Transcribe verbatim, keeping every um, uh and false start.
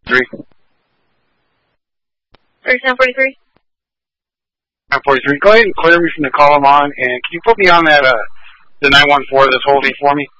Three. thirty-seven forty-three. nine forty-three. Go ahead and clear me from the call I'm on, and can you put me on that, uh, the nine one four that's holding for me?